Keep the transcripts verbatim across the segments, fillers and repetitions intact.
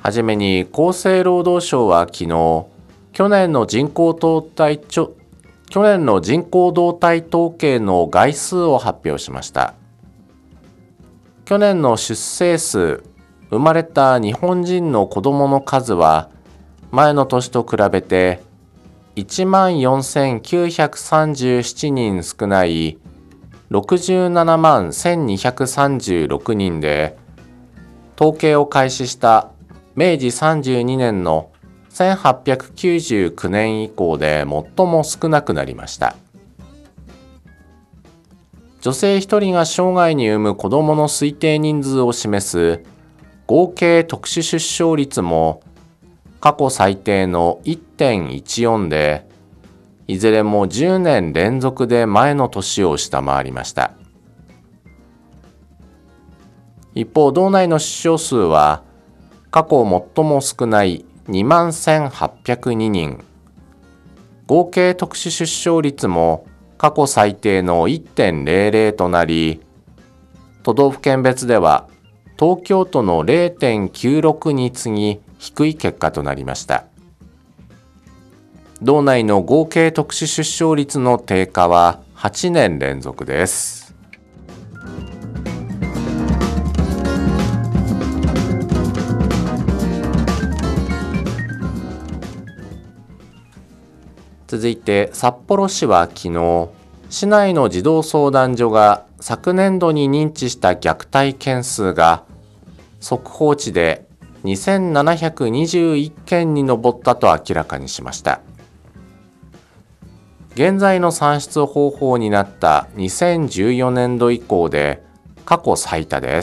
はじめに厚生労働省は昨日、去年の人口動態ちょ去年の人口動態統計の概数を発表しました。去年の出生数、生まれた日本人の子どもの数は、前の年と比べて いちまんよんせんきゅうひゃくさんじゅうなな 人少ないろくじゅうななまんせんにひゃくさんじゅうろくにんで、統計を開始しためいじさんじゅうにねんのせんはっぴゃくきゅうじゅうきゅうねん以降で最も少なくなりました。女性ひとりが生涯に産む子どもの推定人数を示す合計特殊出生率も過去最低の いってんいちよん で、いずれもじゅうねん連続で前の年を下回りました。一方、道内の出生数は過去最も少ない にまんせんはっぴゃくににん、合計特殊出生率も過去最低の いってんぜろぜろ となり、都道府県別では東京都の れいてんきゅうろく に次ぎ低い結果となりました。道内の合計特殊出生率の低下ははちねん連続です。続いて札幌市は昨日、市内の児童相談所が昨年度に認知した虐待件数が速報値でにせんななひゃくにじゅういっけんに上ったと明らかにしました。現在の算出方法になったにせんじゅうよねんど以降で過去最多です。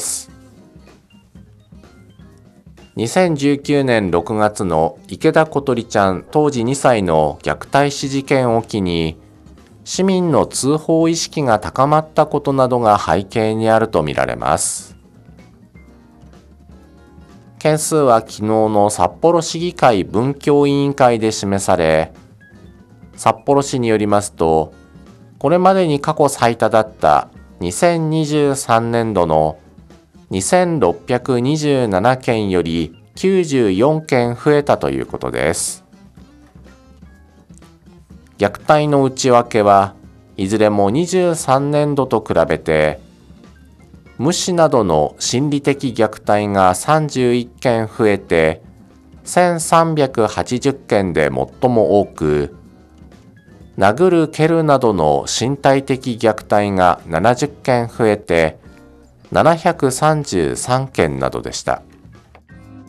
にせんじゅうきゅうねんろくがつの池田小鳥ちゃん当時にさいの虐待死事件を機に、市民の通報意識が高まったことなどが背景にあるとみられます。件数は昨日の札幌市議会文教委員会で示され、札幌市によりますと、これまでに過去最多だったにせんにじゅうさんねんどのにせんろっぴゃくにじゅうななけんよりきゅうじゅうよんけん増えたということです。虐待の内訳はいずれもにじゅうさんねんどと比べて、無視などの心理的虐待がさんじゅういっけん増えてせんさんびゃくはちじゅっけんで最も多く、殴る蹴るなどの身体的虐待がななじゅっけん増えてななひゃくさんじゅうさんけんなどでした。